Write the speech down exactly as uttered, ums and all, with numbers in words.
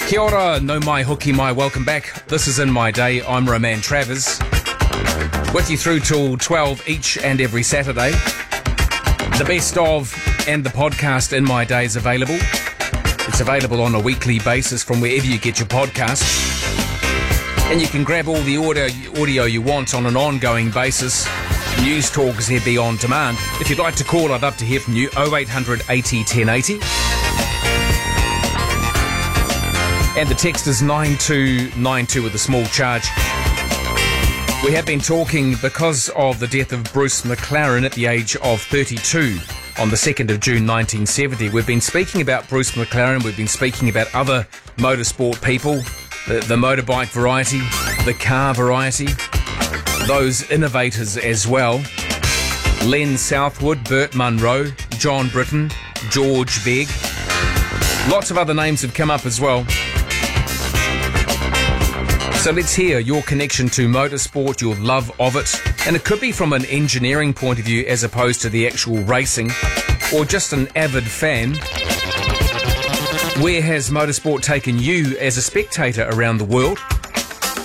Kia ora, no mai hoki mai, welcome back. This is In My Day, I'm Roman Travers. With you through till twelve each and every Saturday. The best of and the podcast In My Day is available. It's available on a weekly basis from wherever you get your podcasts. And you can grab all the audio, audio you want on an ongoing basis. News Talk Z B on demand. If you'd like to call, I'd love to hear from you. oh eight hundred eighty ten eighty. And the text is nine two nine two with a small charge. We have been talking because of the death of Bruce McLaren at the age of thirty-two on the second of June nineteen seventy. We've been speaking about Bruce McLaren. We've been speaking about other motorsport people, the, the motorbike variety, the car variety, those innovators as well. Len Southwood, Burt Munro, John Britton, George Begg. Lots of other names have come up as well. So let's hear your connection to motorsport, your love of it. And it could be from an engineering point of view as opposed to the actual racing, or just an avid fan. Where has motorsport taken you as a spectator around the world?